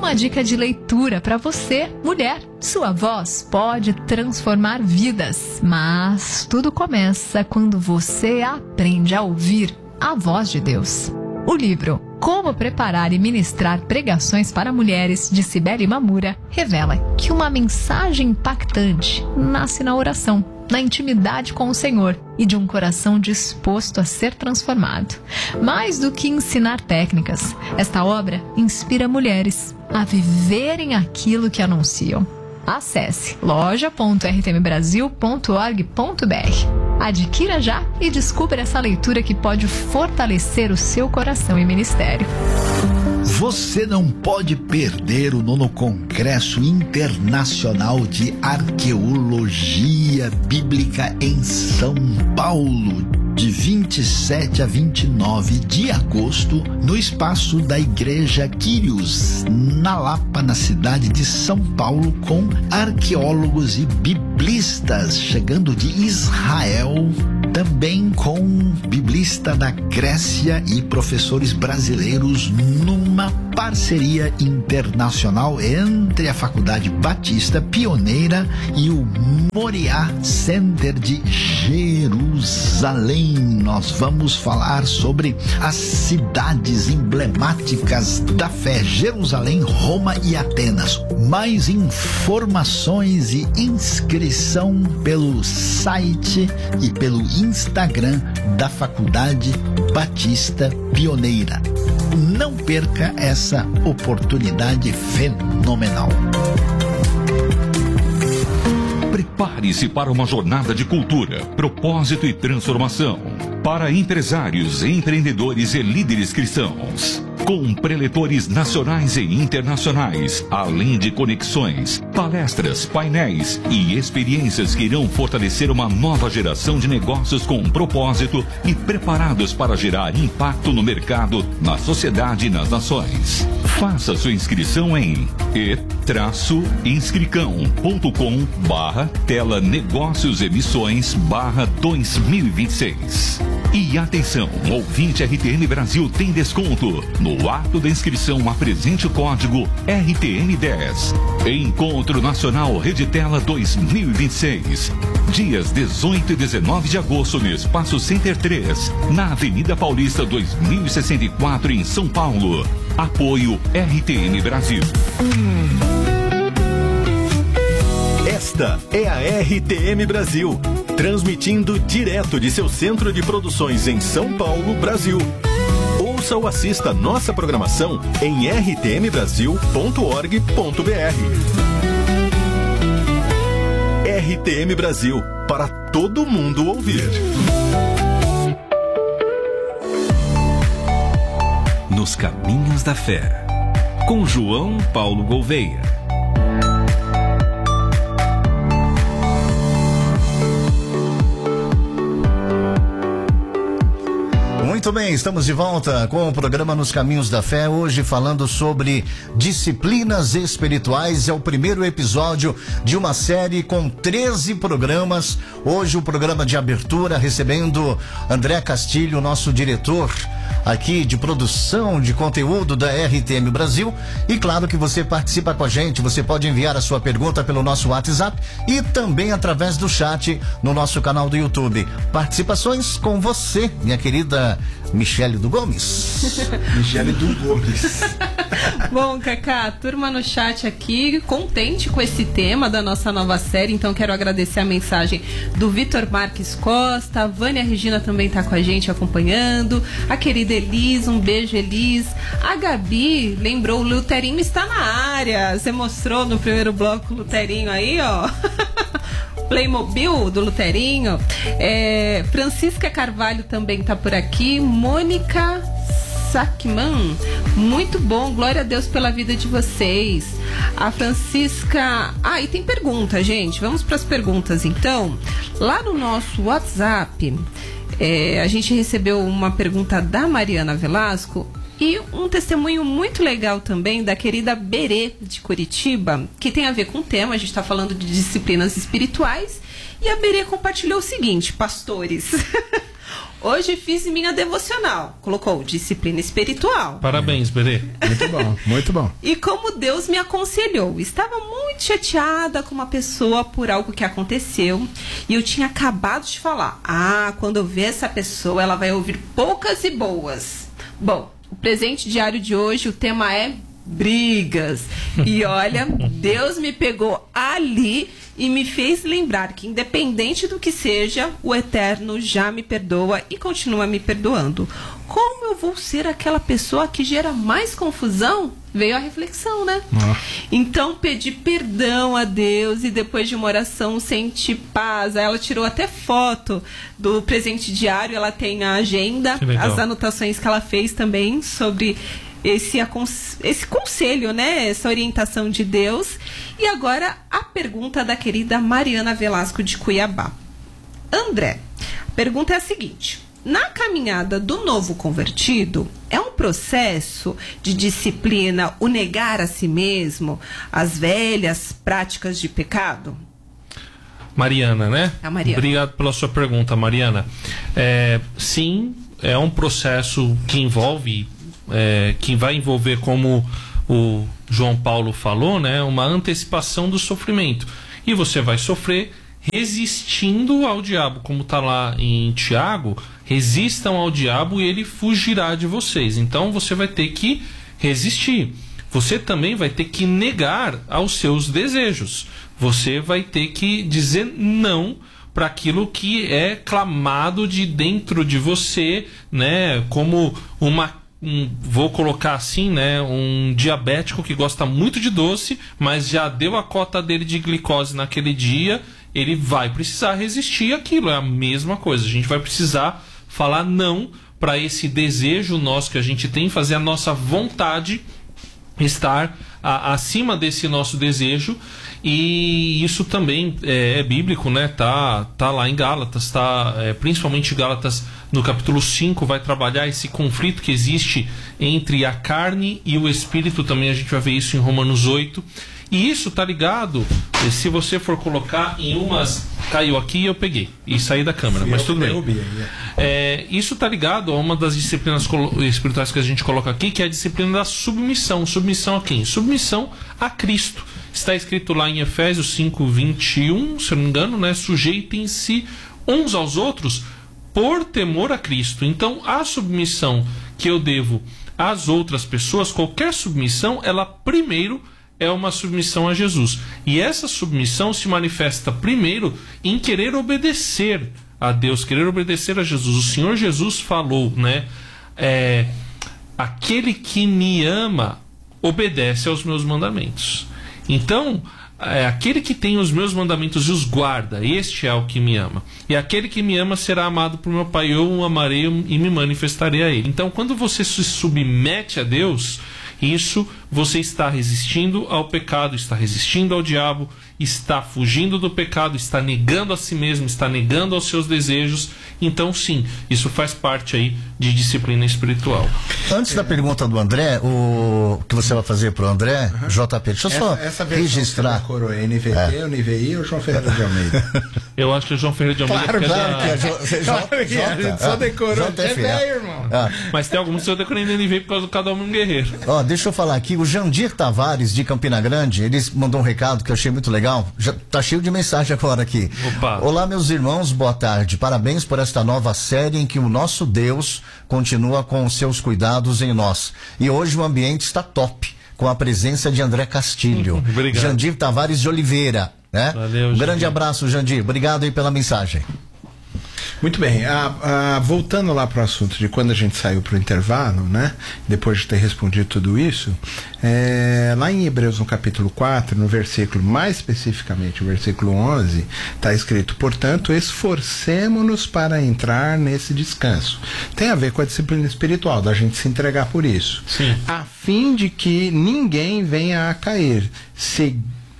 uma dica de leitura para você, mulher. Sua voz pode transformar vidas, mas tudo começa quando você aprende a ouvir a voz de Deus. O livro Como Preparar e Ministrar Pregações para Mulheres, de Cibele Mamura, revela que uma mensagem impactante nasce na oração, na intimidade com o Senhor e de um coração disposto a ser transformado. Mais do que ensinar técnicas, esta obra inspira mulheres a viverem aquilo que anunciam. Acesse loja.rtmbrasil.org.br. Adquira já e descubra essa leitura que pode fortalecer o seu coração e ministério. Você não pode perder o 9º Congresso Internacional de Arqueologia Bíblica em São Paulo, de 27 a 29 de agosto, no espaço da Igreja Quírios, na Lapa, na cidade de São Paulo, com arqueólogos e biblistas chegando de Israel, também com biblista da Grécia e professores brasileiros, numa parceria internacional entre a Faculdade Batista Pioneira e o Moriá Center de Jerusalém. Nós vamos falar sobre as cidades emblemáticas da fé: Jerusalém, Roma e Atenas. Mais informações e inscrição pelo site e pelo Instagram da Faculdade Batista Pioneira. Não perca essa oportunidade fenomenal. Prepare-se para uma jornada de cultura, propósito e transformação. Para empresários, empreendedores e líderes cristãos. Com preletores nacionais e internacionais, além de conexões, palestras, painéis e experiências que irão fortalecer uma nova geração de negócios com propósito e preparados para gerar impacto no mercado, na sociedade e nas nações. Faça sua inscrição em e-inscricão.com/tela negócios emissões /2026. E atenção, ouvinte RTM Brasil tem desconto. No ato da inscrição, apresente o código RTM10. Encontro Nacional Reditela 2026. Dias 18 e 19 de agosto no Espaço Center 3, na Avenida Paulista 2064, em São Paulo. Apoio RTM Brasil. Esta é a RTM Brasil, transmitindo direto de seu centro de produções em São Paulo, Brasil. Ouça ou assista nossa programação em rtmbrasil.org.br. RTM Brasil, para todo mundo ouvir. Nos Caminhos da Fé, com João Paulo Gouveia. Muito bem, estamos de volta com o programa Nos Caminhos da Fé, hoje falando sobre disciplinas espirituais. É o primeiro episódio de uma série com 13 programas. Hoje o programa de abertura, recebendo André Castilho, nosso diretor aqui de produção de conteúdo da RTM Brasil. E claro que você participa com a gente, você pode enviar a sua pergunta pelo nosso WhatsApp e também através do chat no nosso canal do YouTube. Participações com você, minha querida Michele do Gomes. Michele do Gomes. Bom, Cacá, turma no chat aqui, contente com esse tema da nossa nova série, então quero agradecer a mensagem do Vitor Marques Costa, a Vânia Regina também está com a gente acompanhando, a querida Elis, um beijo, Elis. A Gabi lembrou, o Luterinho está na área, você mostrou no primeiro bloco o Luterinho aí, ó. Playmobil do Luterinho. Francisca Carvalho também tá por aqui. Mônica Sackman, muito bom, glória a Deus pela vida de vocês. A Francisca, e tem pergunta, gente, vamos para as perguntas então. Lá no nosso WhatsApp, a gente recebeu uma pergunta da Mariana Velasco e um testemunho muito legal também da querida Berê de Curitiba, que tem a ver com o tema. A gente está falando de disciplinas espirituais e a Berê compartilhou o seguinte: pastores, Hoje fiz minha devocional. Colocou disciplina espiritual. Parabéns, Berê. Muito bom, muito bom. E como Deus me aconselhou, estava muito chateada com uma pessoa por algo que aconteceu e eu tinha acabado de falar: quando eu ver essa pessoa, ela vai ouvir poucas e boas. Bom, o presente diário de hoje, o tema é brigas. E olha, Deus me pegou ali e me fez lembrar que, independente do que seja, o Eterno já me perdoa e continua me perdoando. Como eu vou ser aquela pessoa que gera mais confusão? Veio a reflexão, né? Então pedi perdão a Deus e depois de uma oração senti paz. Aí ela tirou até foto do presente diário, ela tem a agenda, as anotações que ela fez também sobre esse conselho, né? Essa orientação de Deus. E agora a pergunta da querida Mariana Velasco de Cuiabá. André, a pergunta é a seguinte: na caminhada do novo convertido, é um processo de disciplina o negar a si mesmo as velhas práticas de pecado? Mariana, né? A Mariana. Obrigado pela sua pergunta, Mariana. Sim, é um processo que envolve, que vai envolver, como o João Paulo falou, né, uma antecipação do sofrimento. E você vai sofrer resistindo ao diabo, como está lá em Tiago: resistam ao diabo e ele fugirá de vocês. Então você vai ter que resistir. Você também vai ter que negar aos seus desejos. Você vai ter que dizer não para aquilo que é clamado de dentro de você, né? Como vou colocar assim, né? Um diabético que gosta muito de doce, mas já deu a cota dele de glicose naquele dia, ele vai precisar resistir àquilo. É a mesma coisa. A gente vai precisar falar não para esse desejo nosso que a gente tem, fazer a nossa vontade estar acima desse nosso desejo. E isso também é bíblico, né? Tá lá em Gálatas, principalmente Gálatas no capítulo 5 vai trabalhar esse conflito que existe entre a carne e o espírito. Também a gente vai ver isso em Romanos 8. E isso tá ligado, se você for colocar em umas... Caiu aqui e eu peguei e saí da câmera, mas tudo bem. Isso tá ligado a uma das disciplinas espirituais que a gente coloca aqui, que é a disciplina da submissão. Submissão a quem? Submissão a Cristo. Está escrito lá em Efésios 5:21, se eu não me engano, né? Sujeitem-se uns aos outros por temor a Cristo. Então, a submissão que eu devo às outras pessoas, qualquer submissão, ela primeiro é uma submissão a Jesus. E essa submissão se manifesta primeiro em querer obedecer a Deus, querer obedecer a Jesus. O Senhor Jesus falou, né? Aquele que me ama obedece aos meus mandamentos. Então, aquele que tem os meus mandamentos e os guarda, este é o que me ama. E aquele que me ama será amado por meu Pai, eu o amarei e me manifestarei a ele. Então, quando você se submete a Deus, isso você está resistindo ao pecado, está resistindo ao diabo, está fugindo do pecado, está negando a si mesmo, está negando aos seus desejos. Então sim, isso faz parte aí de disciplina espiritual. Antes da pergunta do André, o que você vai fazer pro André, JP, deixa eu só registrar. É NVT, ou NVI ou João Ferreira de Almeida? Eu acho que é João Ferreira de Almeida. Claro que é a gente só decorou. É velho, irmão. Mas tem alguns que eu decorei no NVI por causa do Cada Homem Guerreiro. Deixa eu falar aqui, o Jandir Tavares de Campina Grande, ele mandou um recado que eu achei muito legal. Já tá cheio de mensagem agora aqui. Opa. Olá, meus irmãos, boa tarde. Parabéns por esta nova série em que o nosso Deus continua com os seus cuidados em nós. E hoje o ambiente está top, com a presença de André Castilho. Obrigado. Jandir Tavares de Oliveira, né? Valeu, um grande Jandir. abraço, Jandir. Obrigado aí pela mensagem. Muito bem, voltando lá para o assunto de quando a gente saiu para o intervalo, né? Depois de ter respondido tudo isso, lá em Hebreus no capítulo 4, no versículo, mais especificamente o versículo 11, está escrito: portanto, esforcemo-nos para entrar nesse descanso. Tem a ver com a disciplina espiritual, da gente se entregar por isso. Sim. A fim de que ninguém venha a cair,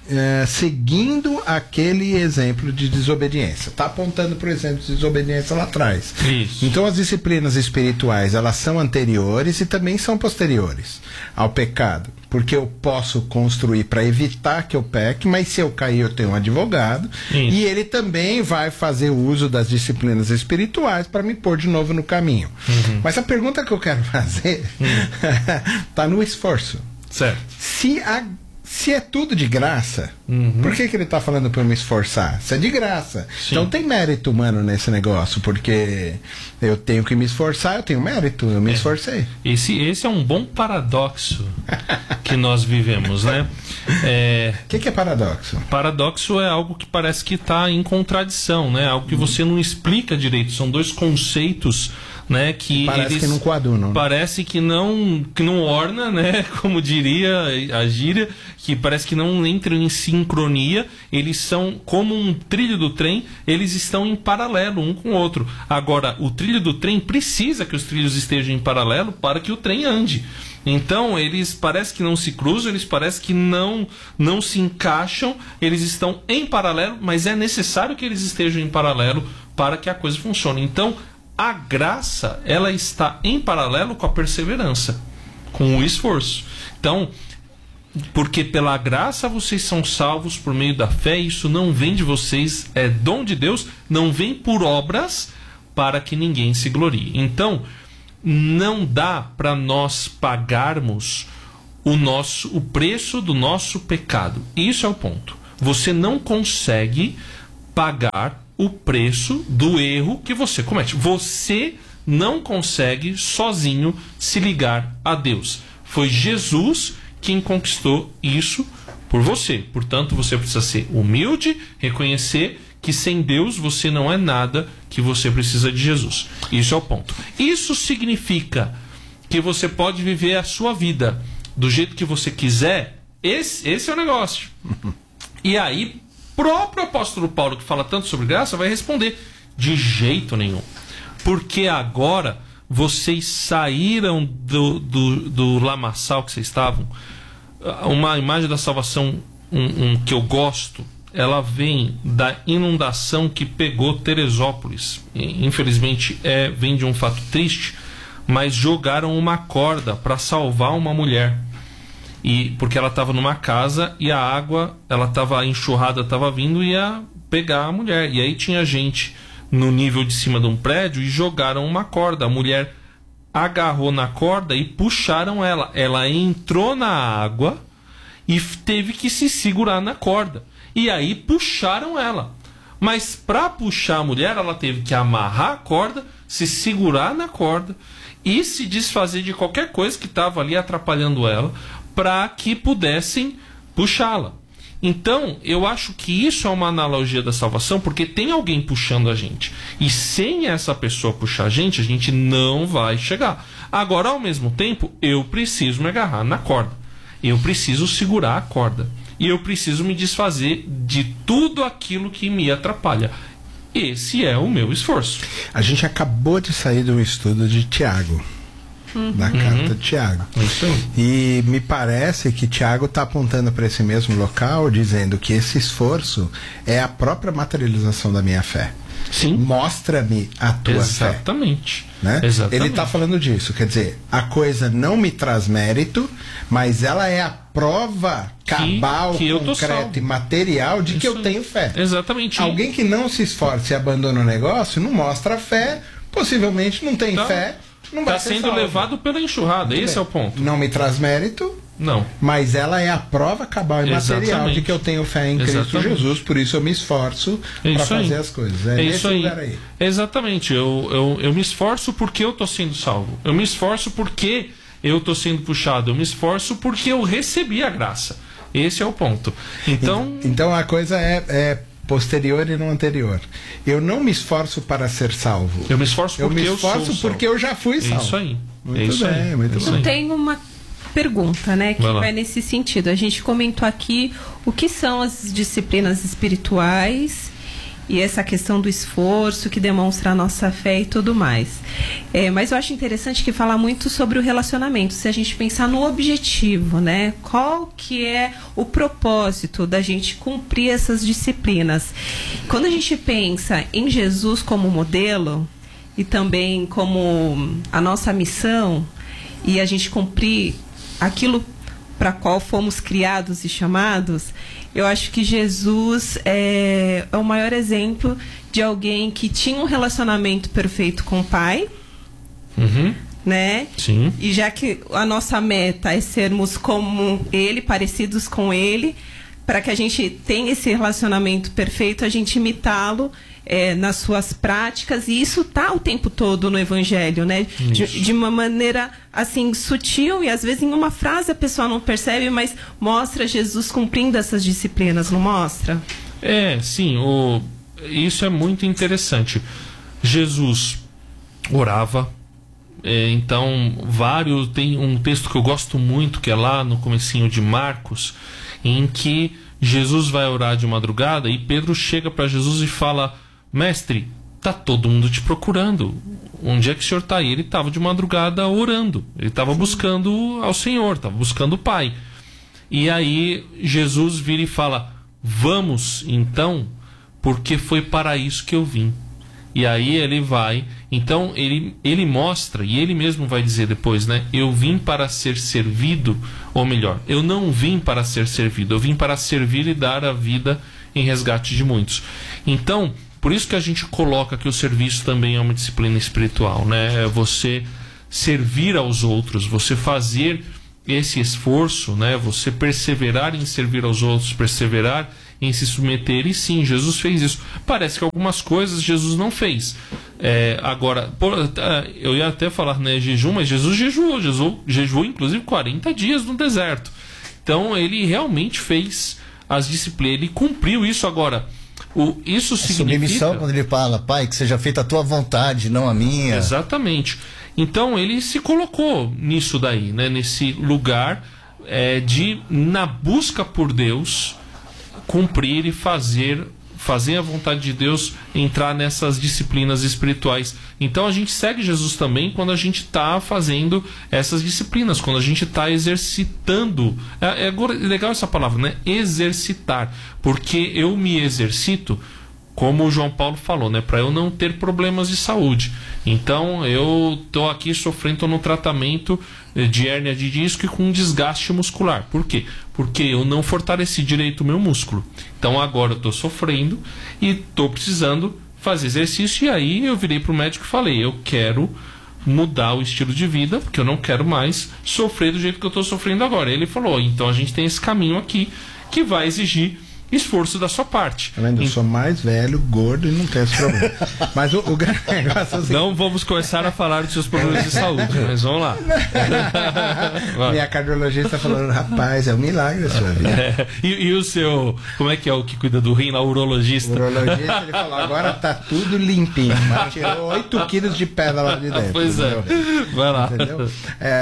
seguindo aquele exemplo de desobediência. Está apontando para o exemplo de desobediência lá atrás. Isso. Então as disciplinas espirituais, elas são anteriores e também são posteriores ao pecado. Porque eu posso construir para evitar que eu peque, mas se eu cair eu tenho um advogado. Isso. E ele também vai fazer uso das disciplinas espirituais para me pôr de novo no caminho. Mas a pergunta que eu quero fazer está no esforço. Certo. Se é tudo de graça, por que ele está falando para eu me esforçar? Se é de graça. Sim. Então tem mérito humano nesse negócio, porque eu tenho que me esforçar, eu tenho mérito, eu me esforcei. Esse é um bom paradoxo que nós vivemos, né? O que é paradoxo? Paradoxo é algo que parece que está em contradição, né? Algo que você não explica direito. São dois conceitos, né? Que parece que não coadunam. Parece que não orna, né? Como diria a gíria, que parece que não entram em sincronia. Eles são como um trilho do trem, eles estão em paralelo um com o outro. Agora, o trilho do trem precisa que os trilhos estejam em paralelo para que o trem ande. Então, eles parecem que não se cruzam, eles parecem que não se encaixam, eles estão em paralelo, mas é necessário que eles estejam em paralelo para que a coisa funcione. Então, a graça, ela está em paralelo com a perseverança, com o esforço. Então, porque pela graça vocês são salvos por meio da fé, isso não vem de vocês, é dom de Deus, não vem por obras para que ninguém se glorie. Então, não dá para nós pagarmos o preço do nosso pecado. Isso é o ponto. Você não consegue pagar o preço do erro que você comete. Você não consegue sozinho se ligar a Deus. Foi Jesus quem conquistou isso por você. Portanto, você precisa ser humilde, reconhecer que sem Deus você não é nada, que você precisa de Jesus. Isso é o ponto. Isso significa que você pode viver a sua vida do jeito que você quiser. Esse é o negócio. E aí, próprio apóstolo Paulo, que fala tanto sobre graça, vai responder: de jeito nenhum. Porque agora vocês saíram do lamaçal que vocês estavam. Uma imagem da salvação que eu gosto, ela vem da inundação que pegou Teresópolis. Infelizmente vem de um fato triste, mas jogaram uma corda para salvar uma mulher, porque ela estava numa casa e a água, ela estava enxurrada, estava vindo e ia pegar a mulher, e aí tinha gente no nível de cima de um prédio e jogaram uma corda. A mulher agarrou na corda e puxaram ela entrou na água e teve que se segurar na corda. E aí puxaram ela. Mas para puxar a mulher, ela teve que amarrar a corda, se segurar na corda e se desfazer de qualquer coisa que estava ali atrapalhando ela, para que pudessem puxá-la. Então, eu acho que isso é uma analogia da salvação, porque tem alguém puxando a gente. E sem essa pessoa puxar a gente não vai chegar. Agora, ao mesmo tempo, eu preciso me agarrar na corda. Eu preciso segurar a corda. E eu preciso me desfazer de tudo aquilo que me atrapalha. Esse é o meu esforço. A gente acabou de sair de um estudo de Tiago, da carta de Tiago. E me parece que Tiago está apontando para esse mesmo local, dizendo que esse esforço é a própria materialização da minha fé. Sim. Mostra-me a tua Exatamente. fé. Né? Exatamente. Ele está falando disso, quer dizer, a coisa não me traz mérito, mas ela é a prova cabal, concreta e material de que eu tenho fé. Exatamente. Alguém que não se esforça e abandona o negócio, não mostra fé, possivelmente não tem fé, não vai ser sendo salvo. levado pela enxurrada. Esse é o ponto. Não me traz mérito. Não. Mas ela é a prova cabal e material de que eu tenho fé em Cristo Jesus, por isso eu me esforço para fazer as coisas. É nesse lugar aí. Exatamente. Eu me esforço porque eu estou sendo salvo. Eu me esforço porque eu estou sendo puxado. Eu me esforço porque eu recebi a graça. Esse é o ponto. Então a coisa é posterior e não anterior. Eu não me esforço para ser salvo. Eu me esforço porque eu já fui salvo. Isso aí. Muito bem, muito bem. Eu tenho uma pergunta, né, que vai nesse sentido. A gente comentou aqui o que são as disciplinas espirituais e essa questão do esforço que demonstra a nossa fé e tudo mais. Mas eu acho interessante que fala muito sobre o relacionamento, se a gente pensar no objetivo, né? Qual que é o propósito da gente cumprir essas disciplinas? Quando a gente pensa em Jesus como modelo e também como a nossa missão, e a gente cumprir aquilo para qual fomos criados e chamados, eu acho que Jesus é o maior exemplo de alguém que tinha um relacionamento perfeito com o Pai, né? Sim. E já que a nossa meta é sermos como Ele, parecidos com Ele, para que a gente tenha esse relacionamento perfeito, a gente imitá-lo nas suas práticas, e isso tá o tempo todo no Evangelho, né? De uma maneira assim sutil, e às vezes em uma frase a pessoa não percebe, mas mostra Jesus cumprindo essas disciplinas, não mostra? Sim, isso é muito interessante. Jesus orava, então tem um texto que eu gosto muito, que é lá no comecinho de Marcos, em que Jesus vai orar de madrugada e Pedro chega para Jesus e fala: mestre, tá todo mundo te procurando. Onde é que o senhor tá? E ele estava de madrugada orando. Ele estava buscando ao Senhor, estava buscando o Pai. E aí Jesus vira e fala: vamos então, porque foi para isso que eu vim. E aí ele vai, então ele mostra, e ele mesmo vai dizer depois, né? Eu vim para ser servido, ou melhor, eu não vim para ser servido, eu vim para servir e dar a vida em resgate de muitos. Então, por isso que a gente coloca que o serviço também é uma disciplina espiritual, né? É você servir aos outros, você fazer esse esforço, né? Você perseverar em servir aos outros, perseverar em se submeter. E sim, Jesus fez isso. Parece que algumas coisas Jesus não fez. Agora, eu ia até falar, né, jejum, mas Jesus jejuou inclusive 40 dias no deserto. Então ele realmente fez as disciplinas, ele cumpriu isso. Agora, isso significa... submissão, quando ele fala: Pai, que seja feita a tua vontade, não a minha. Exatamente. Então ele se colocou nisso daí, né? Nesse lugar na busca por Deus, cumprir e fazer a vontade de Deus, entrar nessas disciplinas espirituais. Então a gente segue Jesus também quando a gente está fazendo essas disciplinas, quando a gente está exercitando. É legal essa palavra, né? Exercitar. Porque eu me exercito, como o João Paulo falou, né? Para eu não ter problemas de saúde. Então eu estou aqui sofrendo no tratamento de hérnia de disco e com desgaste muscular. Por quê? Porque eu não fortaleci direito o meu músculo. Então agora eu estou sofrendo e estou precisando fazer exercício. E aí eu virei para o médico e falei: eu quero mudar o estilo de vida, porque eu não quero mais sofrer do jeito que eu estou sofrendo agora. Ele falou: então a gente tem esse caminho aqui que vai exigir esforço da sua parte. Tá vendo? Eu sou mais velho, gordo e não tenho esse problema. Mas o grande negócio é assim... Não vamos começar a falar dos seus problemas de saúde, mas vamos lá. Minha cardiologista falando: rapaz, é um milagre a sua vida. E o seu, como é que é o que cuida do rim lá, o urologista? O urologista, ele falou: agora tá tudo limpinho, mas tirou 8 quilos de pedra lá de dentro. Pois é, vai lá. Entendeu?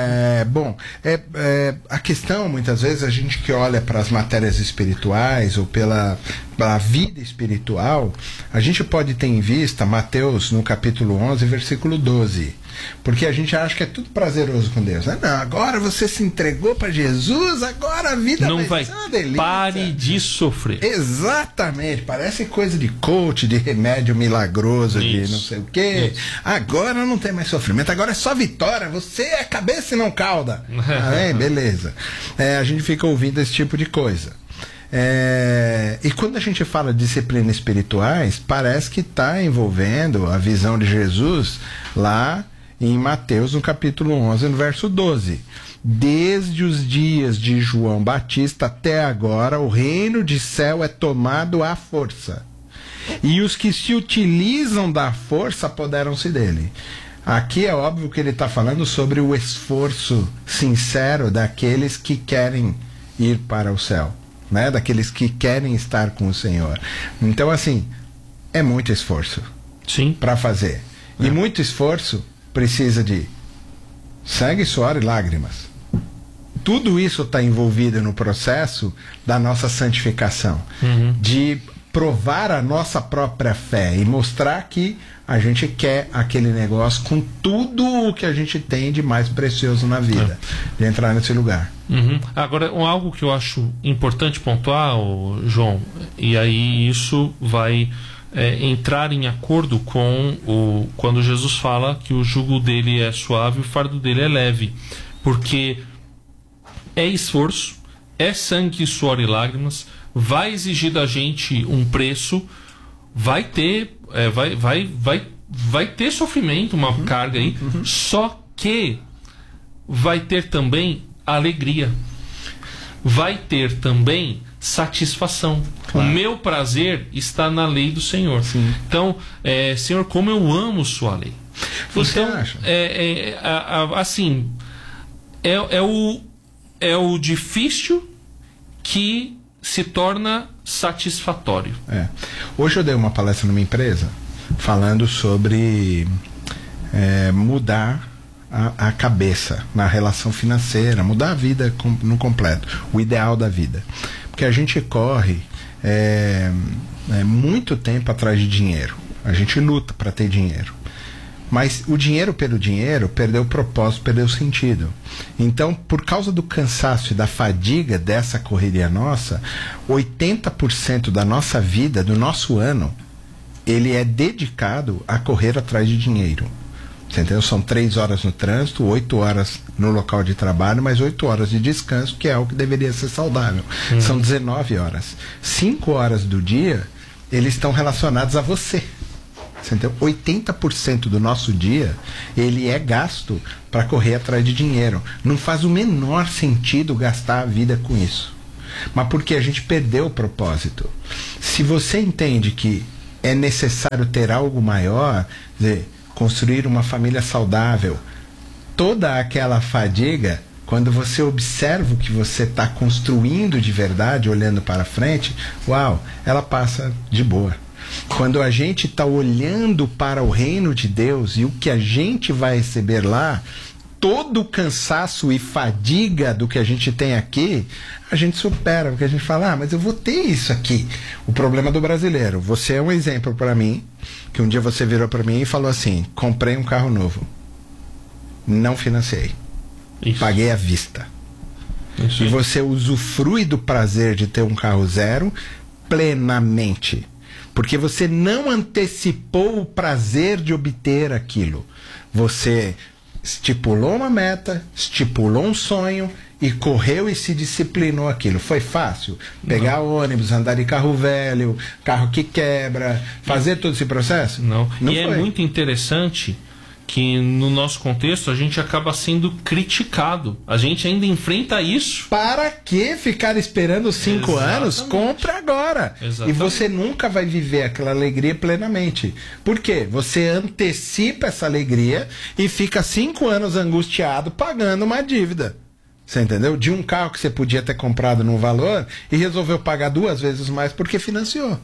A questão, muitas vezes, a gente que olha para as matérias espirituais ou pela vida espiritual, a gente pode ter em vista Mateus no capítulo 11, versículo 12, porque a gente acha que é tudo prazeroso com Deus, né? Não, agora você se entregou para Jesus, agora a vida não vai ser uma delícia. Pare de sofrer. Exatamente, parece coisa de coach, de remédio milagroso, isso, de não sei o quê. Isso. Agora não tem mais sofrimento, agora é só vitória, você é cabeça e não cauda. Beleza. A gente fica ouvindo esse tipo de coisa. E quando a gente fala de disciplinas espirituais, parece que está envolvendo a visão de Jesus lá em Mateus, no capítulo 11, no verso 12. Desde os dias de João Batista até agora, o reino de céu é tomado à força, e os que se utilizam da força apoderam-se dele. Aqui é óbvio que ele está falando sobre o esforço sincero daqueles que querem ir para o céu, né? Daqueles que querem estar com o Senhor. Então, assim, é muito esforço para fazer. E muito esforço precisa de sangue, suor e lágrimas. Tudo isso está envolvido no processo da nossa santificação, de provar a nossa própria fé e mostrar que a gente quer aquele negócio com tudo o que a gente tem de mais precioso na vida, de entrar nesse lugar. Agora, algo que eu acho importante pontuar, João, e aí isso vai entrar em acordo com quando Jesus fala que o jugo dele é suave e o fardo dele é leve, porque é esforço, é sangue, suor e lágrimas, vai exigir da gente um preço, vai ter vai ter sofrimento, uma carga aí, só que vai ter também alegria, vai ter também satisfação. Claro. O meu prazer está na lei do Senhor. Sim. Então, Senhor, como eu amo sua lei. Você então, acha? Assim, é o difícil que se torna satisfatório. Hoje eu dei uma palestra numa empresa falando sobre mudar a cabeça na relação financeira, mudar a vida no completo, o ideal da vida, porque a gente corre muito tempo atrás de dinheiro, a gente luta para ter dinheiro, mas o dinheiro pelo dinheiro perdeu o propósito, perdeu o sentido. Então, por causa do cansaço e da fadiga dessa correria nossa, 80% da nossa vida, do nosso ano, ele é dedicado a correr atrás de dinheiro. Você entendeu? São 3 horas no trânsito, 8 horas no local de trabalho, mais 8 horas de descanso, que é o que deveria ser saudável. São 19 horas. 5 horas do dia, eles estão relacionados a você. Você entendeu? 80% do nosso dia, ele é gasto para correr atrás de dinheiro. Não faz o menor sentido gastar a vida com isso. Mas porque a gente perdeu o propósito. Se você entende que é necessário ter algo maior, dizer, construir uma família saudável, toda aquela fadiga, quando você observa o que você está construindo de verdade, olhando para frente, uau, ela passa de boa. Quando a gente está olhando para o reino de Deus e o que a gente vai receber lá, todo o cansaço e fadiga do que a gente tem aqui, a gente supera, porque a gente fala, mas eu vou ter isso aqui. O problema do brasileiro, você é um exemplo para mim, que um dia você virou para mim e falou assim, comprei um carro novo, não financiei, paguei à vista. Isso. E você usufrui do prazer de ter um carro zero plenamente, porque você não antecipou o prazer de obter aquilo. Você estipulou uma meta, estipulou um sonho e correu e se disciplinou aquilo. Foi fácil? Pegar ônibus, andar de carro velho, carro que quebra, fazer todo esse processo? Não foi. É muito interessante que no nosso contexto a gente acaba sendo criticado. A gente ainda enfrenta isso. Para que ficar esperando 5 anos? Compra agora. Exatamente. E você nunca vai viver aquela alegria plenamente. Por quê? Você antecipa essa alegria e fica 5 anos angustiado pagando uma dívida. Você entendeu? De um carro que você podia ter comprado num valor e resolveu pagar 2 vezes mais porque financiou.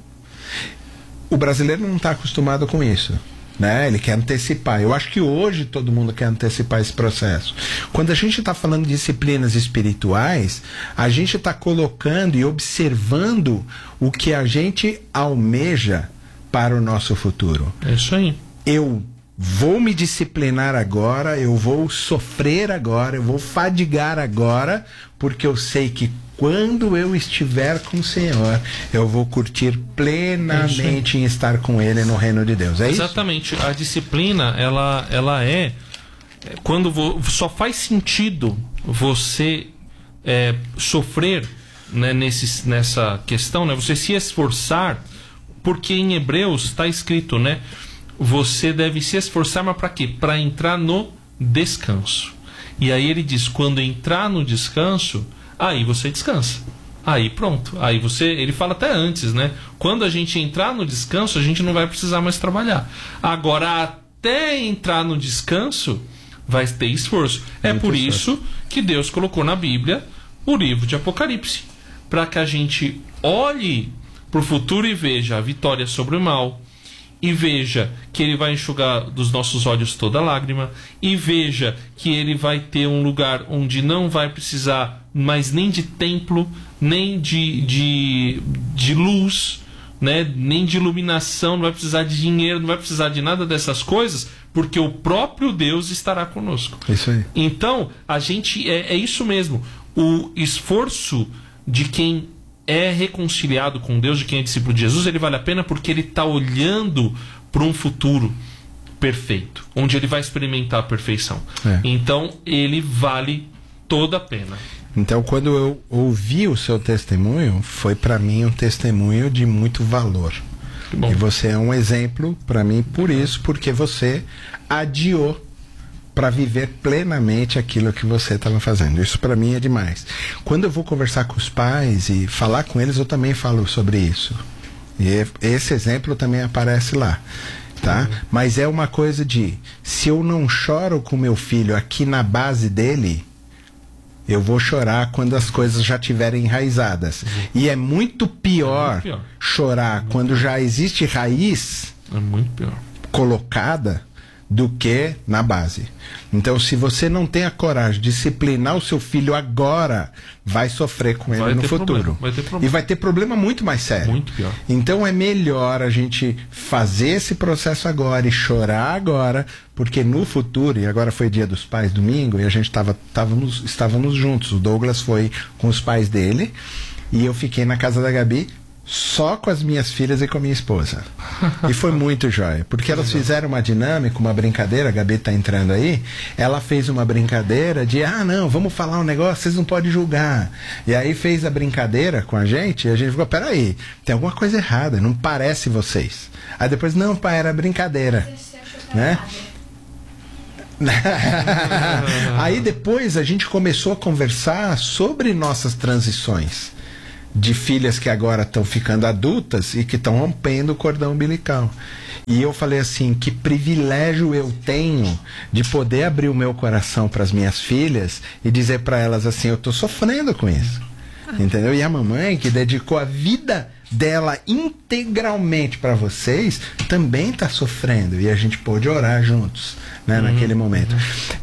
O brasileiro não está acostumado com isso. Né? Ele quer antecipar. Eu acho que hoje todo mundo quer antecipar esse processo. Quando a gente está falando de disciplinas espirituais, a gente está colocando e observando o que a gente almeja para o nosso futuro. É isso aí. Eu vou me disciplinar agora, eu vou sofrer agora, eu vou fadigar agora, porque eu sei que quando eu estiver com o Senhor, eu vou curtir plenamente em estar com Ele no reino de Deus. É exatamente. Isso? A disciplina, ela é quando só faz sentido você sofrer, né, nessa questão, né, você se esforçar, porque em Hebreus está escrito, né, você deve se esforçar, mas para quê? Para entrar no descanso. E aí ele diz, quando entrar no descanso, aí você descansa. Aí pronto. Aí ele fala até antes, né? Quando a gente entrar no descanso, a gente não vai precisar mais trabalhar. Agora, até entrar no descanso, vai ter esforço. É por isso que Deus colocou na Bíblia o livro de Apocalipse, para que a gente olhe para o futuro e veja a vitória sobre o mal, e veja que Ele vai enxugar dos nossos olhos toda lágrima, e veja que Ele vai ter um lugar onde não vai precisar mais nem de templo, nem de luz, né, nem de iluminação, não vai precisar de dinheiro, não vai precisar de nada dessas coisas, porque o próprio Deus estará conosco. Isso aí. Então, a gente é isso mesmo. O esforço de quem é reconciliado com Deus, de quem é discípulo de Jesus, ele vale a pena porque ele está olhando para um futuro perfeito, onde ele vai experimentar a perfeição. Então, ele vale toda a pena. Então, quando eu ouvi o seu testemunho, foi para mim um testemunho de muito valor. Bom. E você é um exemplo para mim por isso, porque você adiou para viver plenamente aquilo que você estava fazendo. Isso para mim é demais. Quando eu vou conversar com os pais e falar com eles, eu também falo sobre isso. E esse exemplo também aparece lá. Tá? Mas é uma coisa de, se eu não choro com meu filho aqui na base dele, eu vou chorar quando as coisas já estiverem enraizadas. E é muito pior, chorar quando já existe raiz colocada do que na base. Então, se você não tem a coragem de disciplinar o seu filho agora, vai sofrer com ele no futuro. E vai ter problema muito mais sério. Muito pior. Então é melhor a gente fazer esse processo agora e chorar agora, porque no futuro, e agora foi Dia dos Pais domingo, e a gente estávamos juntos. O Douglas foi com os pais dele e eu fiquei na casa da Gabi só com as minhas filhas e com a minha esposa. E foi muito jóia, porque elas fizeram uma dinâmica, uma brincadeira. A Gabi tá entrando aí. Ela fez uma brincadeira de, não, vamos falar um negócio, vocês não podem julgar. E aí fez a brincadeira com a gente, e a gente ficou, peraí, tem alguma coisa errada, não parece vocês. Aí depois, não, pai, era brincadeira, né? Aí depois a gente começou a conversar sobre nossas transições de filhas que agora estão ficando adultas e que estão rompendo o cordão umbilical. E eu falei assim, que privilégio eu tenho de poder abrir o meu coração para as minhas filhas e dizer para elas assim, eu estou sofrendo com isso. Entendeu? E a mamãe, que dedicou a vida dela integralmente para vocês, também está sofrendo. E a gente pôde orar juntos, né, naquele momento.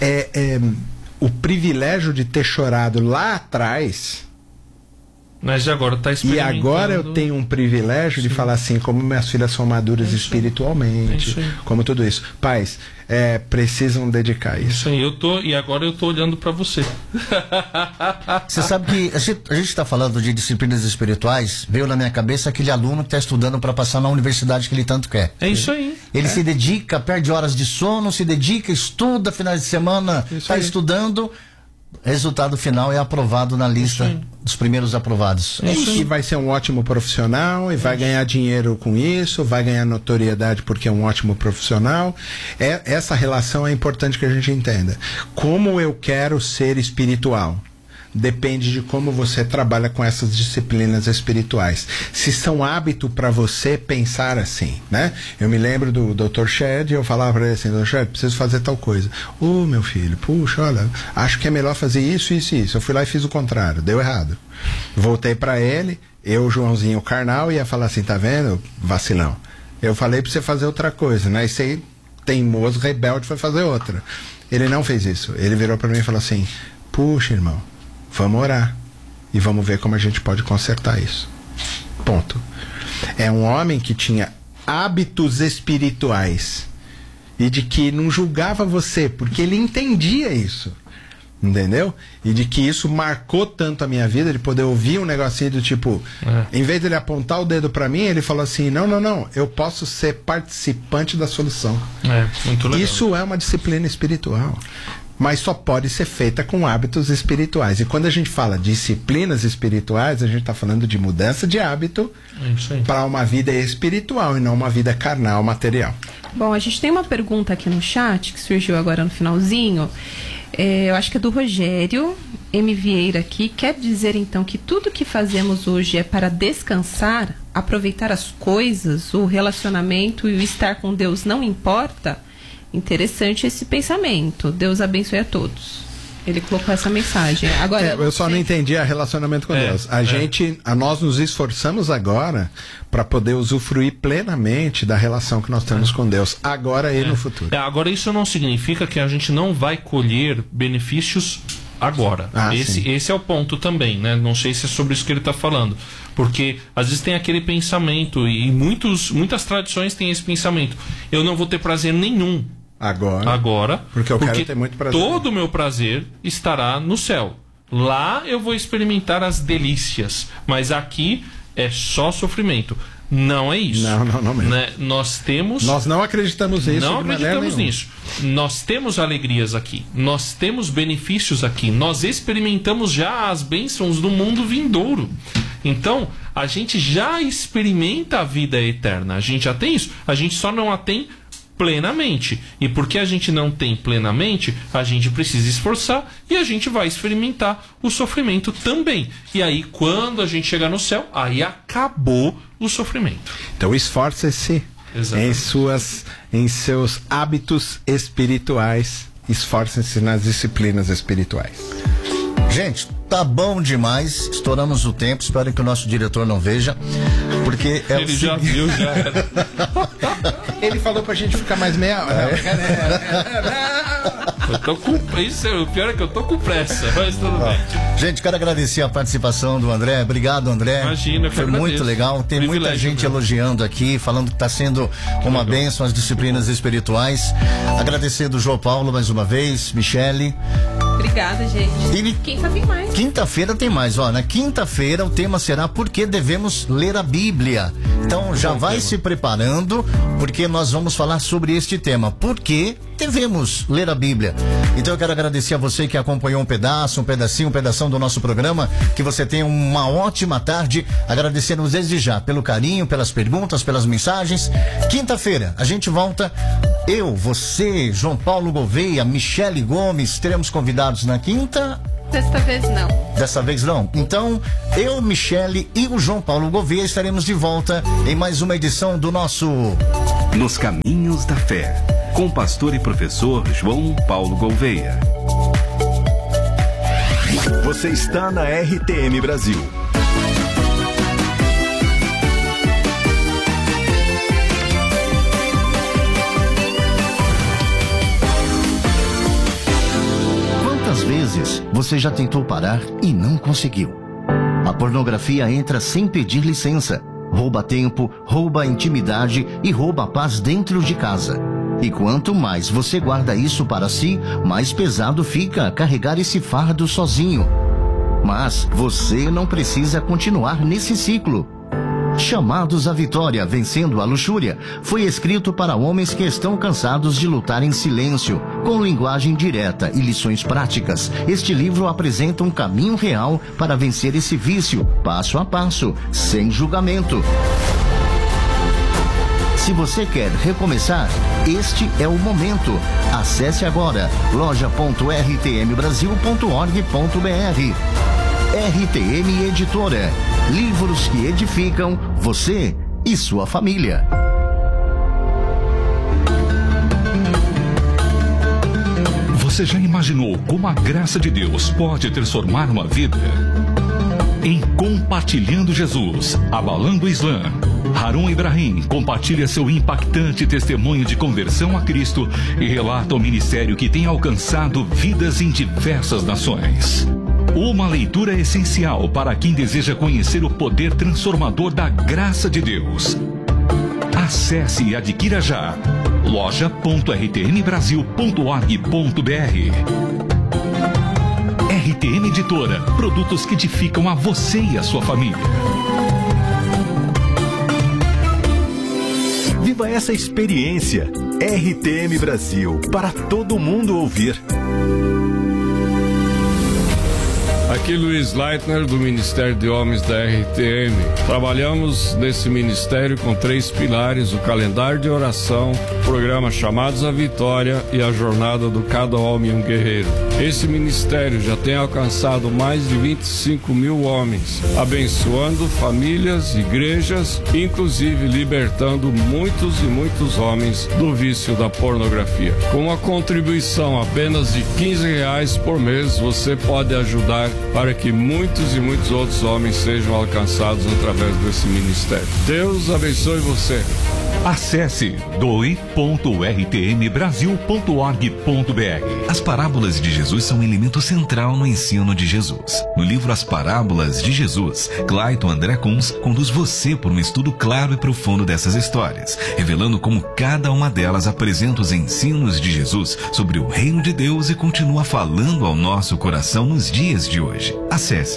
O privilégio de ter chorado lá atrás. Mas agora está experimentando. E agora eu tenho um privilégio de falar assim, como minhas filhas são maduras espiritualmente, como tudo isso. Pais, precisam dedicar isso. E agora eu tô olhando para você. Você sabe que a gente está falando de disciplinas espirituais, veio na minha cabeça aquele aluno que está estudando para passar na universidade que ele tanto quer. É isso aí. Ele se dedica, perde horas de sono, se dedica, estuda, finais de semana, está estudando. Resultado final é aprovado na lista dos primeiros aprovados. E vai ser um ótimo profissional e vai ganhar dinheiro com isso, vai ganhar notoriedade porque é um ótimo profissional. Essa relação é importante que a gente entenda. Como eu quero ser espiritual? Depende de como você trabalha com essas disciplinas espirituais. Se são hábito para você pensar assim, né? Eu me lembro do Dr. Shed, eu falava para ele assim, Dr. Shed, preciso fazer tal coisa. Meu filho, puxa, olha, acho que é melhor fazer isso, isso e isso. Eu fui lá e fiz o contrário, deu errado. Voltei para ele, Joãozinho carnal, ia falar assim, tá vendo, vacilão? Eu falei para você fazer outra coisa, né? E você, teimoso, rebelde, foi fazer outra. Ele não fez isso. Ele virou para mim e falou assim, puxa, irmão, vamos orar e vamos ver como a gente pode consertar isso. Ponto. É um homem que tinha hábitos espirituais e de que não julgava você, porque ele entendia isso. Entendeu? E de que isso marcou tanto a minha vida, de poder ouvir um negocinho do tipo, em vez dele apontar o dedo pra mim, ele falou assim, não, eu posso ser participante da solução. Muito legal. Isso é uma disciplina espiritual, mas só pode ser feita com hábitos espirituais. E quando a gente fala disciplinas espirituais, a gente está falando de mudança de hábito para uma vida espiritual e não uma vida carnal, material. Bom, a gente tem uma pergunta aqui no chat que surgiu agora no finalzinho. Eu acho que é do Rogério M. Vieira aqui. Quer dizer então que tudo que fazemos hoje é para descansar, aproveitar as coisas, o relacionamento e o estar com Deus não importa? Interessante esse pensamento. Deus abençoe a todos. Ele colocou essa mensagem. Agora, eu só não entendi o relacionamento com Deus. Nós nos esforçamos agora para poder usufruir plenamente da relação que nós temos com Deus, agora e no futuro. Agora, isso não significa que a gente não vai colher benefícios agora. Esse é o ponto também, né? Não sei se é sobre isso que ele está falando. Porque às vezes tem aquele pensamento, e muitas tradições têm esse pensamento: eu não vou ter prazer nenhum agora porque eu quero ter muito prazer. Todo o meu prazer estará no céu. Lá eu vou experimentar as delícias, mas aqui é só sofrimento. Não é isso. Não mesmo. Né? Nós não acreditamos nisso. Não acreditamos nisso. Nós temos alegrias aqui. Nós temos benefícios aqui. Nós experimentamos já as bênçãos do mundo vindouro. Então, a gente já experimenta a vida eterna. A gente já tem isso. A gente só não a tem plenamente. E porque a gente não tem plenamente, a gente precisa esforçar e a gente vai experimentar o sofrimento também. E aí, quando a gente chegar no céu, aí acabou o sofrimento. Então, esforce-se em seus hábitos espirituais. Esforce-se nas disciplinas espirituais. Gente, tá bom demais. Estouramos o tempo. Espero que o nosso diretor não veja, porque é ele já viu, já. Ele falou pra gente ficar mais meia hora. Eu tô com... Isso é o pior, é que eu tô com pressa, mas tudo bem. Gente, quero agradecer a participação do André. Obrigado, André. Imagina, foi muito legal. Tem muita gente elogiando aqui, falando que está sendo uma bênção as disciplinas espirituais. Agradecer do João Paulo mais uma vez, Michele. Obrigada, gente. E quinta tem mais. Quinta-feira tem mais, ó. Na quinta-feira o tema será por que devemos ler a Bíblia. Então já vai se preparando, porque nós vamos falar sobre este tema. Por que devemos ler a Bíblia? Então eu quero agradecer a você que acompanhou um pedação do nosso programa. Que você tenha uma ótima tarde. Agradecemos desde já pelo carinho, pelas perguntas, pelas mensagens. Quinta-feira a gente volta. Eu, você, João Paulo Gouveia, Michele Gomes, teremos convidados na quinta. Desta vez não. Dessa vez não. Então, eu, Michele e o João Paulo Gouveia estaremos de volta em mais uma edição do nosso Nos Caminhos da Fé, com o pastor e professor João Paulo Gouveia. Você está na RTM Brasil. Quantas vezes você já tentou parar e não conseguiu? A pornografia entra sem pedir licença, rouba tempo, rouba a intimidade e rouba a paz dentro de casa. E quanto mais você guarda isso para si, mais pesado fica carregar esse fardo sozinho. Mas você não precisa continuar nesse ciclo. Chamados à Vitória, Vencendo a Luxúria, foi escrito para homens que estão cansados de lutar em silêncio, com linguagem direta e lições práticas. Este livro apresenta um caminho real para vencer esse vício, passo a passo, sem julgamento. Se você quer recomeçar, este é o momento. Acesse agora loja.rtmbrasil.org.br. RTM Editora. Livros que edificam você e sua família. Você já imaginou como a graça de Deus pode transformar uma vida? Em Compartilhando Jesus, Abalando o Islã, Harun Ibrahim compartilha seu impactante testemunho de conversão a Cristo e relata o ministério que tem alcançado vidas em diversas nações. Uma leitura essencial para quem deseja conhecer o poder transformador da graça de Deus. Acesse e adquira já loja.rtmbrasil.org.br. RTM Editora, produtos que edificam a você e a sua família. Viva essa experiência. RTM Brasil, para todo mundo ouvir. Aqui Luiz Leitner, do Ministério de Homens da RTM. Trabalhamos nesse ministério com 3 pilares: o calendário de oração, o programa Chamados à Vitória e a jornada do Cada Homem um Guerreiro. Esse ministério já tem alcançado mais de 25 mil homens, abençoando famílias, igrejas, inclusive libertando muitos e muitos homens do vício da pornografia. Com uma contribuição apenas de R$15 por mês, você pode ajudar para que muitos e muitos outros homens sejam alcançados através desse ministério. Deus abençoe você. Acesse doe.rtmbrasil.org.br. As parábolas de Jesus são um elemento central no ensino de Jesus. No livro As Parábolas de Jesus, Clayton André Kunz conduz você por um estudo claro e profundo dessas histórias, revelando como cada uma delas apresenta os ensinos de Jesus sobre o reino de Deus e continua falando ao nosso coração nos dias de hoje. Acesse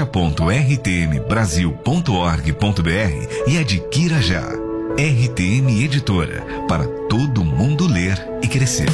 loja.rtmbrasil.org.br e adquira já. RTM Editora, para todo mundo ler e crescer.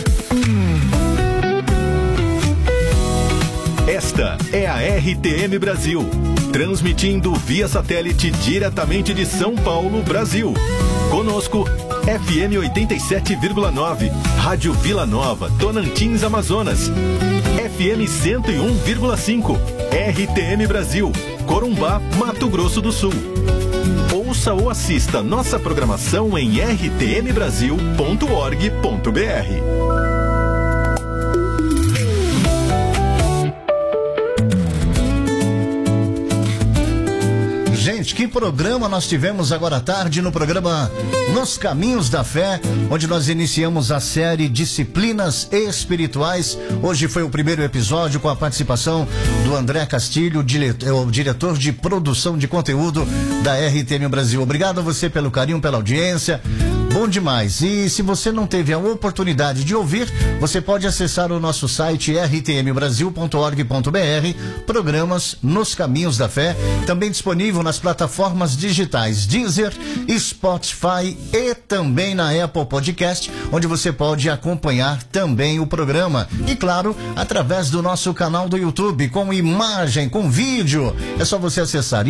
Esta é a RTM Brasil, transmitindo via satélite diretamente de São Paulo, Brasil. Conosco, FM 87,9, Rádio Vila Nova, Tonantins, Amazonas. FM 101,5, RTM Brasil, Corumbá, Mato Grosso do Sul. Ouça ou assista nossa programação em rtmbrasil.org.br. Gente, que programa nós tivemos agora à tarde no programa Nos Caminhos da Fé, onde nós iniciamos a série Disciplinas Espirituais. Hoje foi o primeiro episódio com a participação do André Castilho, o diretor de produção de conteúdo da RTM Brasil. Obrigado a você pelo carinho, pela audiência. Bom demais. E se você não teve a oportunidade de ouvir, você pode acessar o nosso site rtmbrasil.org.br, programas Nos Caminhos da Fé, também disponível nas plataformas digitais Deezer, Spotify e também na Apple Podcast, onde você pode acompanhar também o programa. E claro, através do nosso canal do YouTube, com imagem, com vídeo. É só você acessar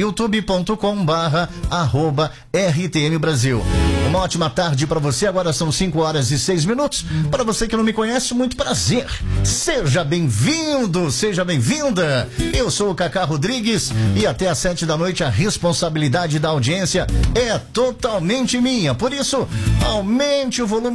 youtube.com/RTM Brasil. Uma ótima tarde para você, agora são 5h06. Para você que não me conhece, muito prazer. Seja bem-vindo, seja bem-vinda. Eu sou o Cacá Rodrigues e até às 7 da noite a responsabilidade da audiência é totalmente minha. Por isso, aumente o volume